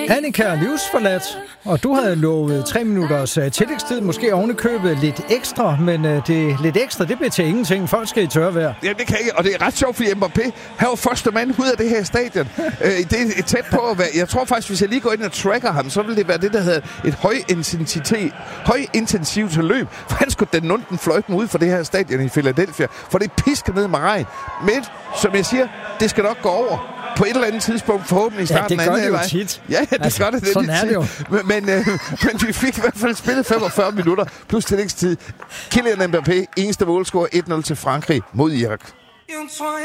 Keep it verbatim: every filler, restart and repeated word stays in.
Annika, livsforladt, og du havde lovet tre minutters uh, tillægstid, måske ovenikøbet lidt ekstra, men uh, det lidt ekstra, det bliver til ingenting. Folk skal i tørvejr. Ja, det kan ikke, og det er ret sjovt, fordi Mbappé, han var første mand ud af det her stadion. uh, det er tæt på at være, jeg tror faktisk, hvis jeg lige går ind og tracker ham, så vil det være det, der hedder et højintensitet, højintensivt løb, for han skulle den nunden fløjten ud for det her stadion i Philadelphia, for det pisker ned med regn. Men, som jeg siger, det skal nok gå over. På et eller andet tidspunkt, forhåbentlig i starten af anden halvleg. Ja, det gør det jo tit. Ja, det altså, gør det. det sådan er det jo. Men, men, øh, men vi fik i hvert fald spillet femogfyrre minutter plus tillægstid. Kylian Mbappé, eneste målscorer, et nul til Frankrig mod Irak.